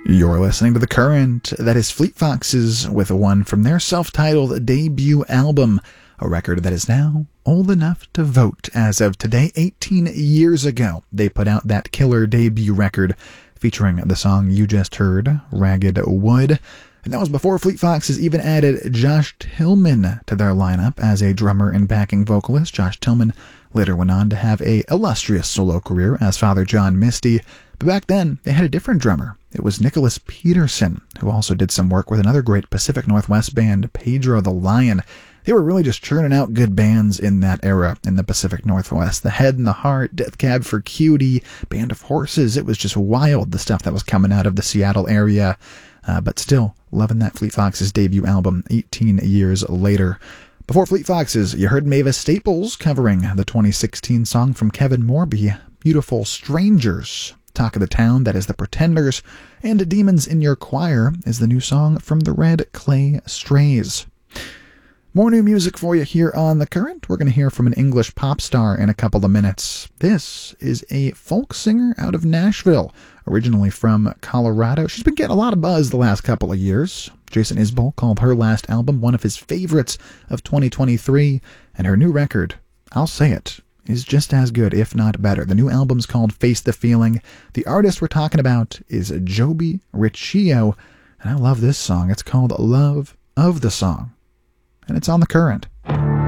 You're listening to The Current. That is Fleet Foxes with one from their self-titled debut album, a record that is now old enough to vote. As of today, 18 years ago, they put out that killer debut record featuring the song you just heard, Ragged Wood. And that was before Fleet Foxes even added Josh Tillman to their lineup as a drummer and backing vocalist. Josh Tillman later went on to have a illustrious solo career as Father John Misty. But back then, they had a different drummer. It was Nicholas Peterson, who also did some work with another great Pacific Northwest band, Pedro the Lion. They were really just churning out good bands in that era in the Pacific Northwest. The Head and the Heart, Death Cab for Cutie, Band of Horses. It was just wild, the stuff that was coming out of the Seattle area. But still, loving that Fleet Foxes debut album 18 years later. Before Fleet Foxes, you heard Mavis Staples covering the 2016 song from Kevin Morby, Beautiful Strangers. Talk of the Town, that is The Pretenders, and Demons in Your Choir is the new song from the Red Clay Strays. More new music for you here on The Current. We're going to hear from an English pop star in a couple of minutes. This is a folk singer out of Nashville, originally from Colorado. She's been getting a lot of buzz the last couple of years. Jason Isbell called her last album one of his favorites of 2023, and her new record, I'll Say It, is just as good, if not better. The new album's called Face the Feeling. The artist we're talking about is Joby Riccio, and I love this song. It's called Love of the Song, and it's on The Current.